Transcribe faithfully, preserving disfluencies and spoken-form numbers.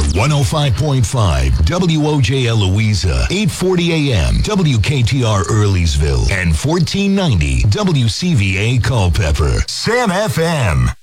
one oh five point five W O J L Louisa, eight forty A M W K T R Earlysville, and fourteen ninety W C V A Culpeper. Sam F M.